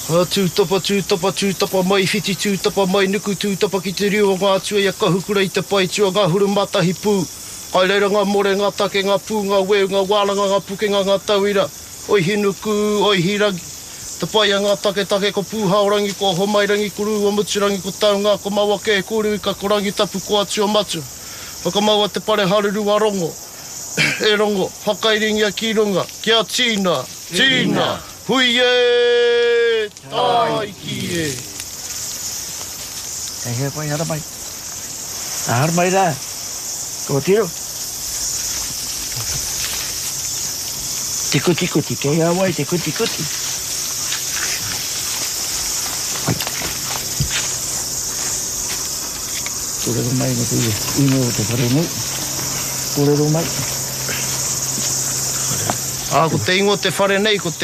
Tūtapa mai whiti, tūtapa mai nuku, tūtapa ki te rio o ngā tua ia kahukura i te pai tua ngā huru matahi pū. Kai reira ngā more, ngā take, ngā pū, ngā weu, ngā wālanga, ngā pukenga, ngā tauira. Oi hinuku, oi hirangi. Te pai a ngā take ko pūhaorangi, ko homairangi, ko rūwa muturangi, ko taunga, ko mawake, ko ruika, ko rangi tapu, ko atua matu. Whakamaua te pare haruru a rongo. E rongo, whakairingia ki runga, kia tīna, tīna, hui e, tai ki e. Hei hei pai hara mai. Hara mai rā. Ko tiro. Te kuti, kei awai, te kuti. Kōrero mai no te ino o te whare nei. Kōrero mai. Ko te ingo te whare nei, ko te